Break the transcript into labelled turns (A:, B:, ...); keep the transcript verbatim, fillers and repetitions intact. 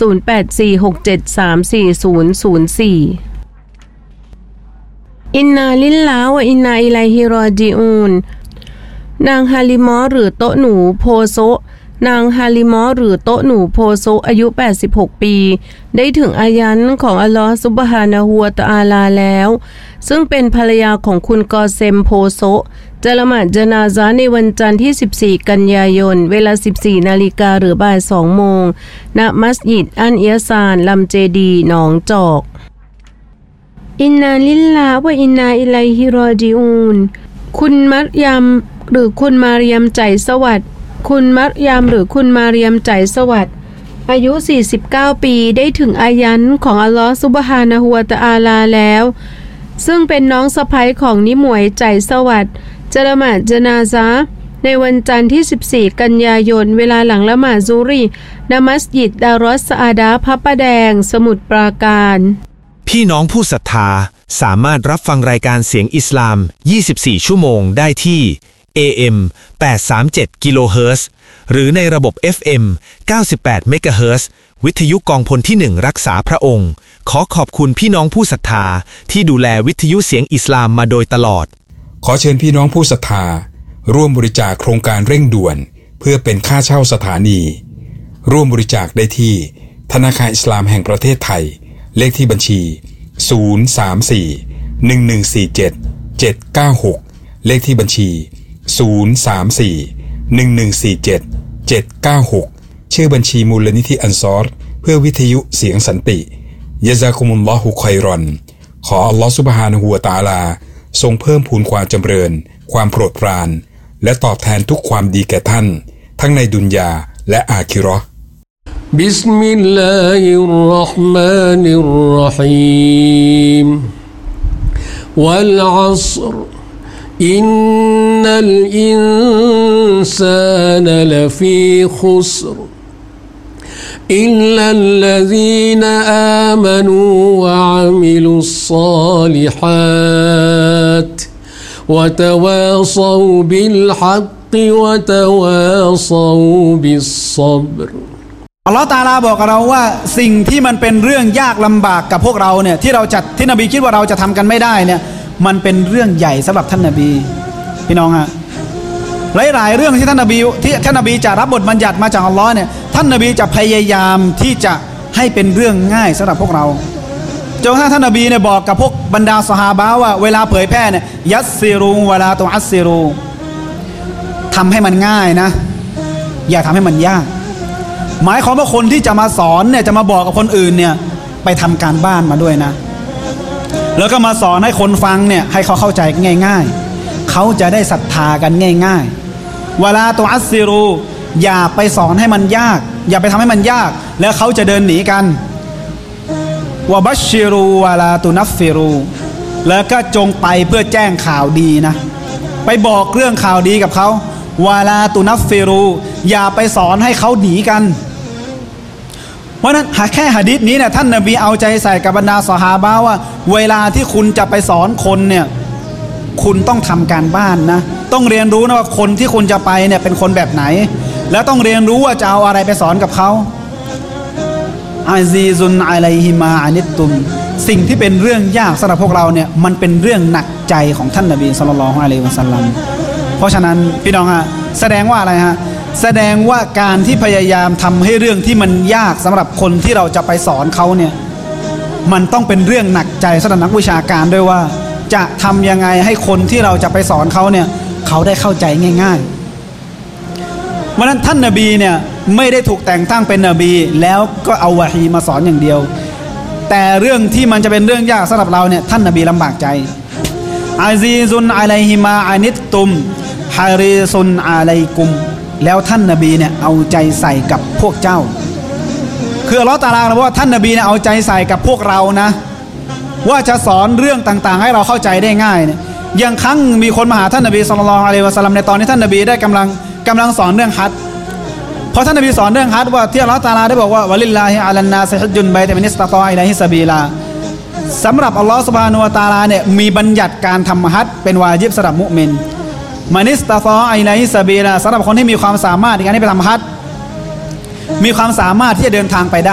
A: ศูนย์ แปด สี่ หก เจ็ด สาม สี่ ศูนย์ ศูนย์ สี่อินนาลิลลาฮ์วะอินนาอิลัยฮิรอญิอูนนางฮาลิมอหรือโตหนูโพโซนางฮาลิมอหรือโตหนูโพโซอายุแปดสิบหกปีได้ถึงอายันของอัลลอฮฺซุบฮานะฮูวะตะอาลาแล้วซึ่งเป็นภรรยาของคุณกอเซมโพโซจะละหมาดญะนาซะห์ในวันจันทร์ที่สิบสี่กันยายนเวลา สิบสี่นาฬิกาหรือบ่ายสองโมงณมัสยิดอันเอียซานลำเจดีหนองจอกอินนาลิลลาฮ์วะอินนาอิลัยฮิรอญิอูนคุณมัรยมหรือคุณมารียมใจสวัสดิ์คุณมัรยมหรือคุณมารียมใจสวัสดิ์อายุสี่สิบเก้าปีได้ถึงอายันของอัลลอฮฺซุบฮานะฮูวะตะอาลาแล้วซึ่งเป็นน้องสะใภ้ของนิหมวยใจสวัสดิ์จะละหมาดญะนาซะห์ในวันจันทร์ที่สิบสี่กันยายนเวลาหลังละหมาดซุรีณมัสยิดดารอสซะอาดะห์พระประแดงสมุทรปราการ
B: พี่น้องผู้ศรัทธาสามารถรับฟังรายการเสียงอิสลามยี่สิบสี่ชั่วโมงได้ที่ เอ เอ็ม แปดร้อยสามสิบเจ็ด กิโลเฮิรตซ์หรือในระบบ เอฟ เอ็ม เก้าสิบแปด เมกะเฮิรตซ์วิทยุกองพลที่หนึ่งรักษาพระองค์ขอขอบคุณพี่น้องผู้ศรัทธาที่ดูแลวิทยุเสียงอิสลามมาโดยตลอด
C: ขอเชิญพี่น้องผู้ศรัทธาร่วมบริจาคโครงการเร่งด่วนเพื่อเป็นค่าเช่าสถานีร่วมบริจาคได้ที่ธนาคารอิสลามแห่งประเทศไทยเลขที่บัญชีศูนย์ สาม สี่ หนึ่ง หนึ่ง สี่ เจ็ด เจ็ด เก้า หกเลขที่บัญชีศูนย์ สาม สี่ หนึ่ง หนึ่ง สี่ เจ็ด เจ็ด เก้า หกชื่อบัญชีมูลนิธิอันซอรเพื่อวิทยุเสียงสันติยะซากุมุลลอฮุค็อยรอนขออัลลอฮฺซุบฮานะฮูวะตะอาลาทรงเพิ่มพูนความจำเริญความโปรดปรานและตอบแทนทุกความดีแก่ท่านทั้งในดุนยาและอาคิเราะห์
D: บิสมิลลาฮิรเราะห์มานิรเราะฮีมวัลอัศรอินนัลอินซานลฟีขุสรอิลลัลลซีนอามานูวะอะมิลุศศอลิฮาตวะตะวาศอบิลฮักกิวะตะวาศอบิศศบร
E: อัลลอฮฺตะอาลาบอกกับเราว่าสิ่งที่มันเป็นเรื่องยากลำบากกับพวกเราเนี่ยที่เราจัดที่นบีคิดว่าเราจะทำกันไม่ได้เนี่ยมันเป็นเรื่องใหญ่สำหรับท่านนบีพี่น้องฮะหลายๆเรื่องที่ท่านนบีที่ท่านนบีจะรับบทบัญญัติมาจากอัลลอฮ์เนี่ยท่านนบีจะพยายามที่จะให้เป็นเรื่องง่ายสำหรับพวกเราจนกระทั่งท่านนบีเนี่ยบอกกับพวกบรรดาซอฮาบะห์ว่าเวลาเผยแพร่เนี่ยยัสซิรูวะลาตุอัสซิรูทำให้มันง่ายนะอย่าทำให้มันยากหมายความว่าคนที่จะมาสอนเนี่ยจะมาบอกกับคนอื่นเนี่ยไปทำการบ้านมาด้วยนะแล้วก็มาสอนให้คนฟังเนี่ยให้เขาเข้าใจง่ายๆเขาจะได้ศรัทธากันง่ายๆวะลาตุอัสซิรูอย่าไปสอนให้มันยากอย่าไปทำให้มันยากแล้วเขาจะเดินหนีกันวะบัชชิรูวะลาตุนัฟฟิรูแล้วก็จงไปเพื่อแจ้งข่าวดีนะไปบอกเรื่องข่าวดีกับเขาวะลาตุนัฟฟิรูอย่าไปสอนให้เขาหนีกันเพราะนั้นแค่หะดีษนี้เนี่ยท่านนบีเอาใจใส่กับบรรดาซอฮาบะห์ว่าเวลาที่คุณจะไปสอนคนเนี่ยคุณต้องทำการบ้านนะต้องเรียนรู้นะว่าคนที่คุณจะไปเนี่ยเป็นคนแบบไหนแล้วต้องเรียนรู้ว่าจะเอาอะไรไปสอนกับเขาอาซีซุนอะลัยฮิมาอานิตตุมสิ่งที่เป็นเรื่องยากสำหรับพวกเราเนี่ยมันเป็นเรื่องหนักใจของท่านนบีศ็อลลัลลอฮุอะลัยฮิวะซัลลัมเพราะฉะนั้นพี่น้องฮะแสดงว่าอะไรฮะแสดงว่าการที่พยายามทำให้เรื่องที่มันยากสำหรับคนที่เราจะไปสอนเขาเนี่ยมันต้องเป็นเรื่องหนักใจสำหรับนักวิชาการด้วยว่าจะทำยังไงให้คนที่เราจะไปสอนเขาเนี่ยเขาได้เข้าใจง่ายๆวันนั้นท่านนบีเนี่ยไม่ได้ถูกแต่งตั้งเป็นนบีแล้วก็เอาวะฮีมาสอนอย่างเดียวแต่เรื่องที่มันจะเป็นเรื่องยากสำหรับเราเนี่ยท่านนบีลำบากใจอาซีซุนอะลัยฮิมาอานิตตุมฮาริซุนอะลัยกุมแล้วท่านนบีเนี่ยเอาใจใส่กับพวกเจ้าคืออัลเลาะห์ตะอาลาบอกว่าท่านนบีเนี่ยเอาใจใส่กับพวกเรานะว่าจะสอนเรื่องต่างๆให้เราเข้าใจได้ง่ายเนี่ยอย่างครั้งมีคนมาหาท่านนบีศ็อลลัลลอฮุอะลัยฮิวะซัลลัมในตอนที่ท่านนบีได้กำลังกำลังสอนเรื่องฮัจญ์พอท่านนบีสอนเรื่องฮัจญ์ว่าที่อัลเลาะห์ตะอาลาได้บอกว่าวะลิลลาฮิอะลันนาซิฮัจญุลบัยตะมินอิสตะฏออิลัยฮิซะบีลาสำหรับอัลเลาะห์ซุบฮานะฮูวะตะอาลาเนี่ยมีบัญญัติการทำฮัจญ์เป็นวาญิบสำหรับมุมินมานิสตะฏออิลัยฮิซะบีลาสำหรับคนที่มีความสามารถในการที่ไปทำฮัจญ์มีความสามารถที่จะเดินทางไปได้